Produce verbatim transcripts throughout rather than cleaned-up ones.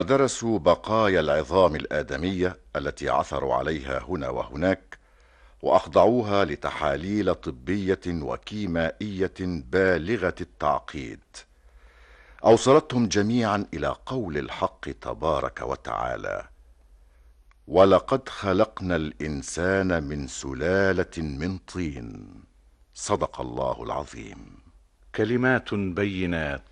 درسوا بقايا العظام الآدمية التي عثروا عليها هنا وهناك، وأخضعوها لتحاليل طبية وكيمائية بالغة التعقيد، أوصلتهم جميعا إلى قول الحق تبارك وتعالى: ولقد خلقنا الإنسان من سلالة من طين. صدق الله العظيم. كلمات بينات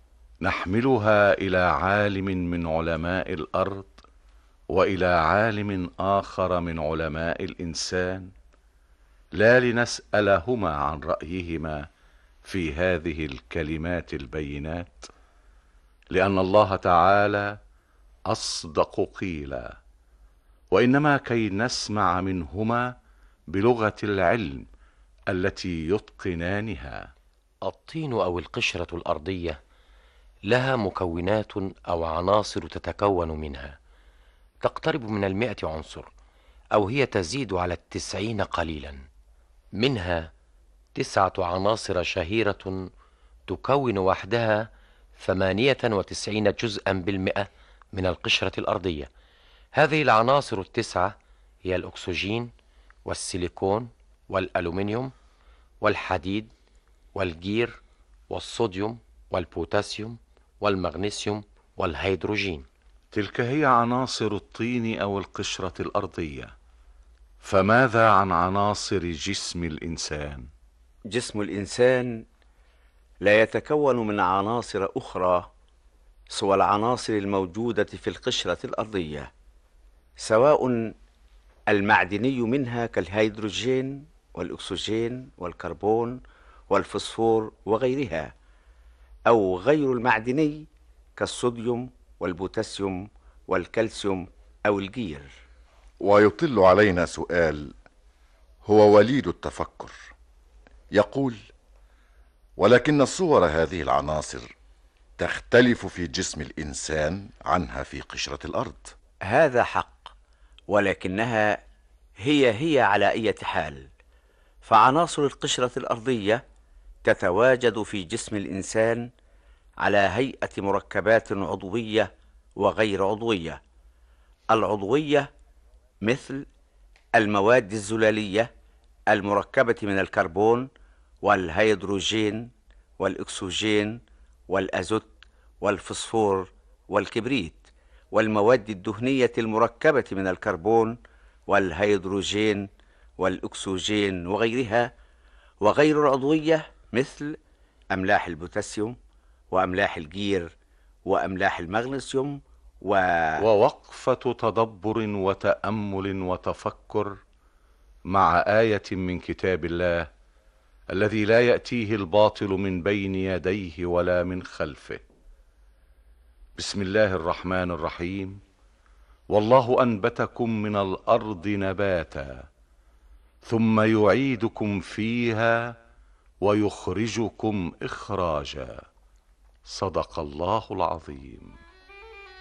نحملها إلى عالم من علماء الأرض وإلى عالم آخر من علماء الإنسان، لا لنسألهما عن رأيهما في هذه الكلمات البينات، لأن الله تعالى أصدق قيلا، وإنما كي نسمع منهما بلغة العلم التي يتقنانها. الطين أو القشرة الأرضية لها مكونات أو عناصر تتكون منها، تقترب من المئة عنصر، أو هي تزيد على التسعين قليلا. منها تسعة عناصر شهيرة تكون وحدها ثمانية وتسعين جزءا بالمئة من القشرة الأرضية. هذه العناصر التسعة هي الأكسجين والسيليكون والألومنيوم والحديد والجير والصوديوم والبوتاسيوم والمغنيسيوم والهيدروجين. تلك هي عناصر الطين أو القشرة الأرضية. فماذا عن عناصر جسم الإنسان؟ جسم الإنسان لا يتكون من عناصر أخرى سوى العناصر الموجودة في القشرة الأرضية، سواء المعدني منها كالهيدروجين والأكسجين والكربون والفوسفور وغيرها، أو غير المعدني كالصوديوم والبوتاسيوم والكالسيوم أو الجير. ويطل علينا سؤال هو وليد التفكر، يقول: ولكن صور هذه العناصر تختلف في جسم الإنسان عنها في قشرة الأرض. هذا حق، ولكنها هي هي على أي حال، فعناصر القشرة الأرضية تتواجد في جسم الإنسان على هيئة مركبات عضوية وغير عضوية. العضوية مثل المواد الزلالية المركبة من الكربون والهيدروجين والأكسجين والأزوت والفوسفور والكبريت، والمواد الدهنية المركبة من الكربون والهيدروجين والأكسجين وغيرها. وغير العضوية مثل أملاح البوتاسيوم وأملاح الجير وأملاح المغنيسيوم و... ووقفة تدبر وتأمل وتفكر مع آية من كتاب الله الذي لا يأتيه الباطل من بين يديه ولا من خلفه. بسم الله الرحمن الرحيم. والله أنبتكم من الأرض نباتا ثم يعيدكم فيها ويخرجكم إخراجا. صدق الله العظيم.